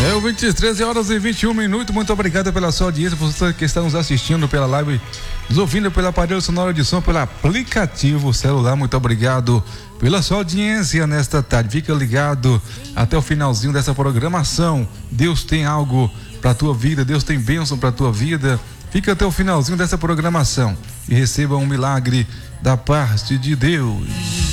Ouvintes, 13h21. Muito obrigado pela sua audiência, você que está nos assistindo pela live, nos ouvindo pelo aparelho sonoro de som, pelo aplicativo celular. Muito obrigado pela sua audiência nesta tarde. Fica ligado até o finalzinho dessa programação. Deus tem algo para tua vida, Deus tem bênção para tua vida. Fica até o finalzinho dessa programação e receba um milagre da parte de Deus.